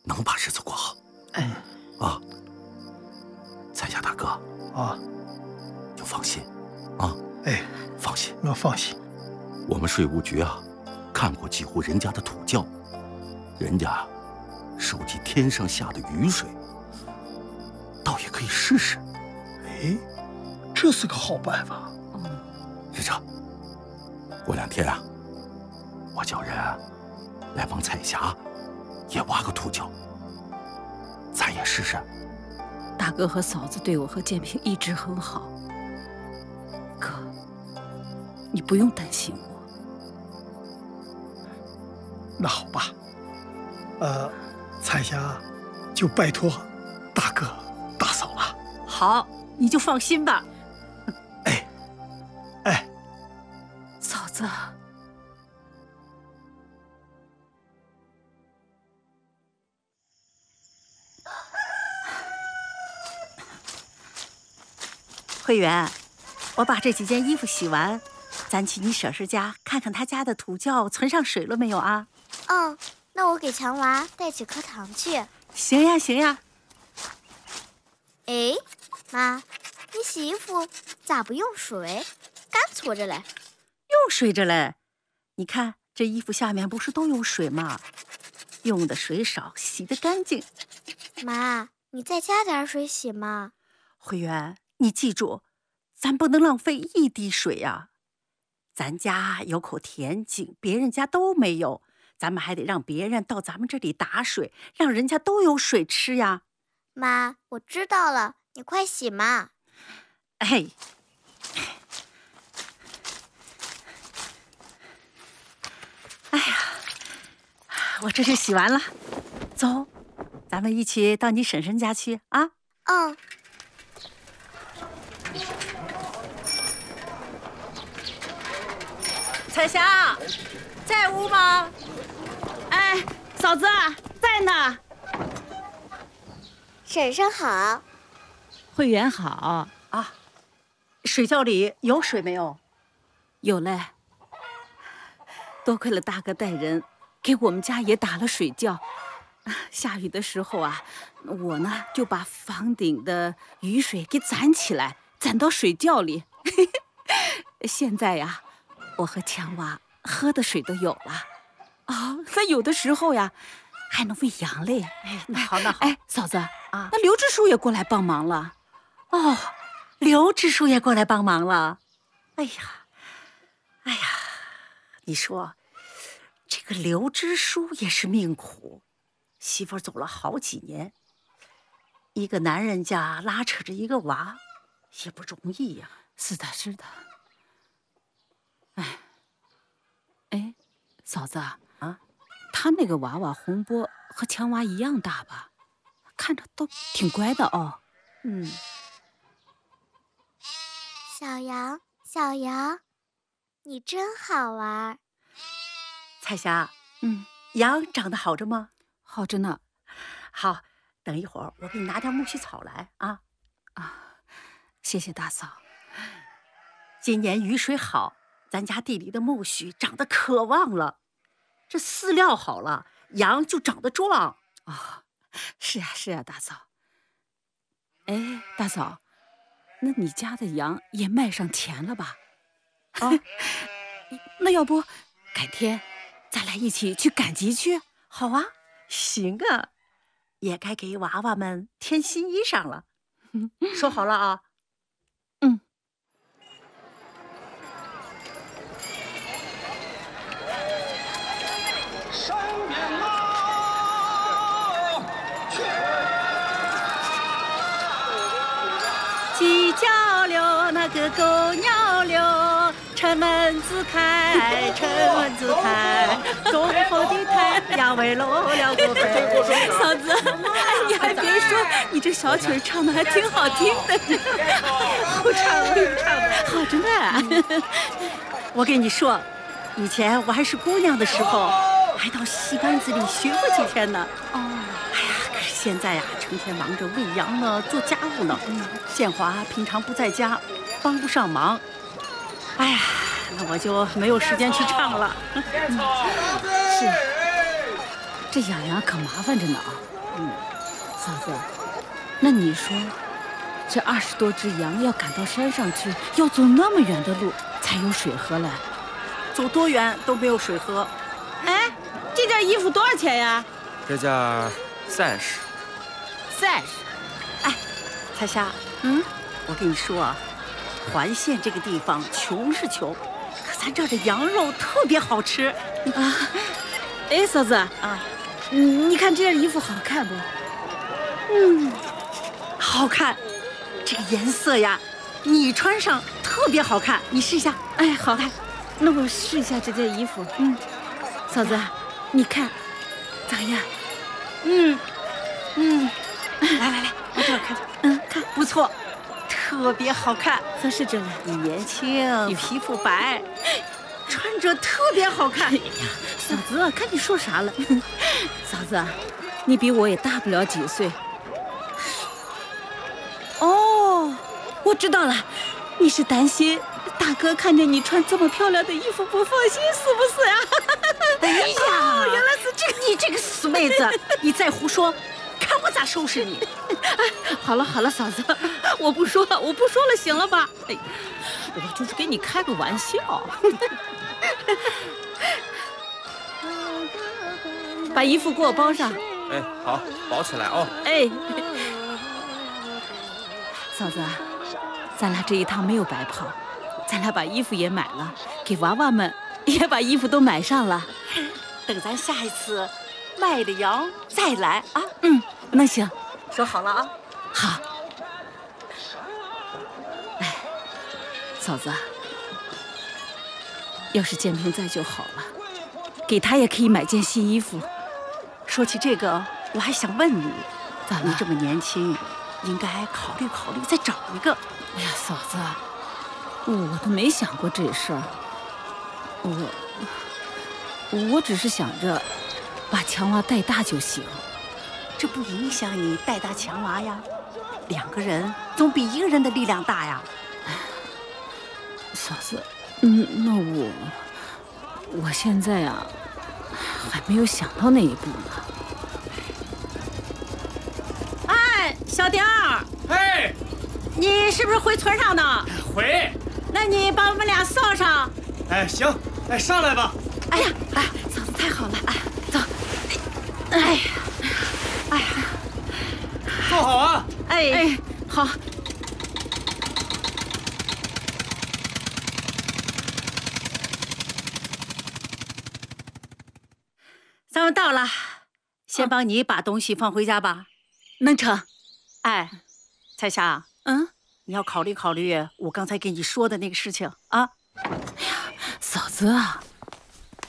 能把日子过好。 哎， 啊，彩霞大哥啊， 就放心，啊， 哎， 放心， 我放心。 我们税务局啊，看过几户人家的土窖，人家收集天上下的雨水，倒也可以试试。 哎，这是个好办法。 是这，过2天啊，我叫人来帮彩霞也挖个土窖，咱也试试。 大哥和嫂子对我和建平一直很好，哥，你不用担心我。 那好吧，彩霞就拜托大哥大嫂了。 好，你就放心吧。 哎， 嫂子。慧媛，我把这几件衣服洗完，咱去你婶婶家看看她家的土窖存上水了没有啊？ 嗯，那我给强娃带几颗糖去。 行呀，行呀。 哎，妈，你洗衣服咋不用水，干搓着嘞？ 用水着嘞。你看这衣服下面不是都有水吗？用的水少，洗得干净。 妈，你再加点水洗嘛。 慧媛，你记住，咱不能浪费一滴水呀。咱家有口田井，别人家都没有，咱们还得让别人到咱们这里打水，让人家都有水吃呀。 妈，我知道了，你快洗嘛。 哎，哎呀，我这是洗完了，走，咱们一起到你婶婶家去啊。 嗯。 彩霞，在屋吗？ 哎，嫂子在呢。 婶婶好。 慧媛好啊。水窖里有水没有？ 有嘞。多亏了大哥带人给我们家也打了水窖。下雨的时候啊，我呢就把房顶的雨水给攒起来，攒到水窖里。现在呀，我和强娃喝的水都有了。啊，那有的时候呀，还能喂羊嘞。 哎，那好，那好。 哎，嫂子啊，那刘支书也过来帮忙了。 哦，刘支书也过来帮忙了。哎呀，哎呀，你说这个刘支书也是命苦，媳妇儿走了好几年，一个男人家拉扯着一个娃，也不容易呀。 是的，是的。哎，嫂子啊，他那个娃娃洪波和强娃一样大吧？看着都挺乖的哦。 嗯。 小杨，小杨，你真好玩。 彩霞，羊长得好着吗？ 好着呢。 好，等一会儿我给你拿点苜蓿草来啊。 谢谢大嫂。 今年雨水好，咱家地里的苜蓿长得可旺了，这饲料好了，羊就长得壮。 是呀，是呀，大嫂。哎，大嫂，那你家的羊也卖上田了吧？那要不改天咱俩一起去赶集去？ 好啊，行啊，也该给娃娃们添新衣裳了。说好了啊。鸡叫了，那个狗鸟了，城门子开，城门子开，东方的太阳为落了个飞。 嫂子，你还别说，你这小曲唱的还挺好听的。 不唱了，不唱了， 好着呢。 我跟你说，以前我还是姑娘的时候，还到戏班子里学过几天呢。哎呀，可是现在呀，成天忙着喂羊呢，做家务呢。建华平常不在家，帮不上忙。哎呀，那我就没有时间去唱了。 是，这养羊可麻烦着呢啊。 嫂子，那你说，这20多只羊要赶到山上去，要走那么远的路才有水喝来， 走多远都没有水喝。 哎，这件衣服多少钱呀？ 这件30。 30。 哎，彩霞，我跟你说啊，环县这个地方穷是穷，可咱这儿的羊肉特别好吃啊。哎，嫂子啊，你看这件衣服好看不？ 好看。这个颜色呀，你穿上特别好看，你试一下。 哎，好，那我试一下这件衣服。嫂子，你看咋样？ 来，我这儿看。看不错，特别好看， 合适着呢。 你年轻，皮肤白，穿着特别好看。 哎呀，嫂子，看你说啥了？嫂子，你比我也大不了几岁。哦，我知道了，你是担心大哥看见你穿这么漂亮的衣服不放心，是不是呀？ 哎呀， 原来是这个！ 你这个死妹子，你再胡说，看我咋收拾你！ 好了，嫂子，我不说了，行了吧？哎，我就是给你开个玩笑。把衣服给我包上。 哎，好，包起来哦。 哎，嫂子，咱俩这一趟没有白跑，咱俩把衣服也买了，给娃娃们也把衣服都买上了。 等咱下一次卖了羊再来啊！ 那行， 说好了啊。 好。哎，嫂子，要是建平在就好了，给他也可以买件新衣服。 说起这个，我还想问你， 咋了？ 你这么年轻，应该考虑再找一个。 哎呀，嫂子，我都没想过这事儿。我只是想着把强娃带大就行。 这不影响你带大强娃呀，2个人总比1个人的力量大呀。 嫂子，那我现在呀，还没有想到那一步呢。 哎，小丁儿， 哎， 你是不是回村上呢？ 回。 那你把我们俩送上。 哎，行，哎，上来吧。 哎呀，嫂子太好了，走。哎呀， 坐好啊。 哎， 好。 咱们到了，先帮你把东西放回家吧。 能成。 哎，彩霞，你要考虑我刚才跟你说的那个事情啊。 哎呀，嫂子啊，